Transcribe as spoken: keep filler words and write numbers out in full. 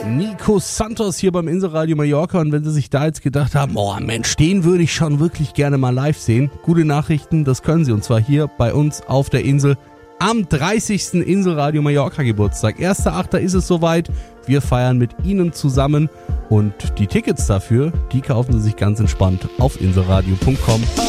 Nico Santos hier beim Inselradio Mallorca, und wenn Sie sich da jetzt gedacht haben, oh Mensch, den würde ich schon wirklich gerne mal live sehen, gute Nachrichten, das können Sie, und zwar hier bei uns auf der Insel am dreißigsten Inselradio Mallorca Geburtstag. erster achter ist es soweit, wir feiern mit Ihnen zusammen, und die Tickets dafür, die kaufen Sie sich ganz entspannt auf inselradio punkt com.